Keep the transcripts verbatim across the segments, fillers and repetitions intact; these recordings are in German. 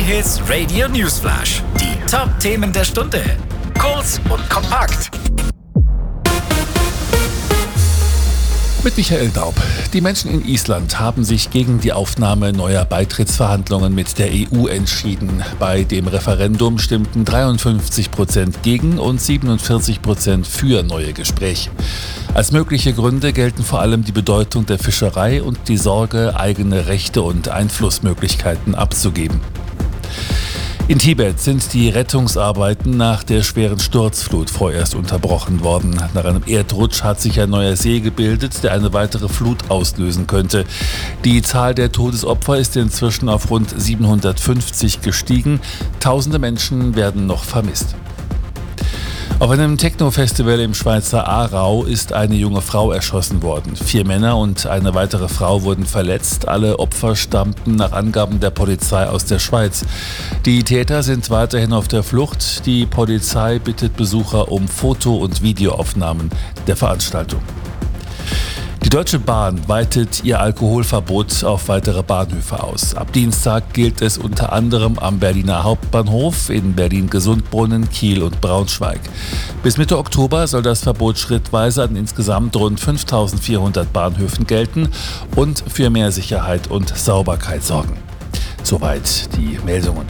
J-Hits Radio Newsflash. Die Top-Themen der Stunde. Kurz und kompakt. Mit Michael Daub. Die Menschen in Island haben sich gegen die Aufnahme neuer Beitrittsverhandlungen mit der E U entschieden. Bei dem Referendum stimmten dreiundfünfzig Prozent gegen und siebenundvierzig Prozent für neue Gespräche. Als mögliche Gründe gelten vor allem die Bedeutung der Fischerei und die Sorge, eigene Rechte und Einflussmöglichkeiten abzugeben. In Tibet sind die Rettungsarbeiten nach der schweren Sturzflut vorerst unterbrochen worden. Nach einem Erdrutsch hat sich ein neuer See gebildet, der eine weitere Flut auslösen könnte. Die Zahl der Todesopfer ist inzwischen auf rund siebenhundertfünfzig gestiegen. Tausende Menschen werden noch vermisst. Auf einem Techno-Festival im Schweizer Aarau ist eine junge Frau erschossen worden. Vier Männer und eine weitere Frau wurden verletzt. Alle Opfer stammten nach Angaben der Polizei aus der Schweiz. Die Täter sind weiterhin auf der Flucht. Die Polizei bittet Besucher um Foto- und Videoaufnahmen der Veranstaltung. Die Deutsche Bahn weitet ihr Alkoholverbot auf weitere Bahnhöfe aus. Ab Dienstag gilt es unter anderem am Berliner Hauptbahnhof, in Berlin-Gesundbrunnen, Kiel und Braunschweig. Bis Mitte Oktober soll das Verbot schrittweise an insgesamt rund fünftausendvierhundert Bahnhöfen gelten und für mehr Sicherheit und Sauberkeit sorgen. Soweit die Meldungen.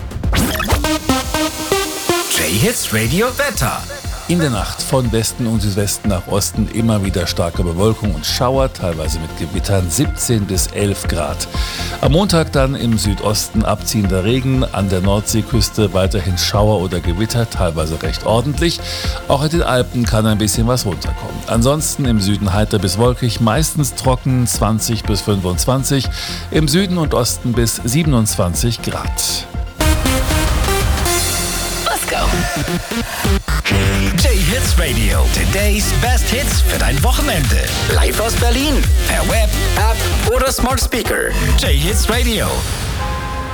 J-Hits Radio Wetter. In der Nacht von Westen und Südwesten nach Osten immer wieder starke Bewölkung und Schauer, teilweise mit Gewittern, siebzehn bis elf Grad. Am Montag dann im Südosten abziehender Regen, an der Nordseeküste weiterhin Schauer oder Gewitter, teilweise recht ordentlich. Auch in den Alpen kann ein bisschen was runterkommen. Ansonsten im Süden heiter bis wolkig, meistens trocken, zwanzig bis fünfundzwanzig, im Süden und Osten bis siebenundzwanzig Grad. Let's go! J-Hits Radio. Today's Best Hits für dein Wochenende. Live aus Berlin. Per Web, App oder Smart Speaker. J-Hits Radio.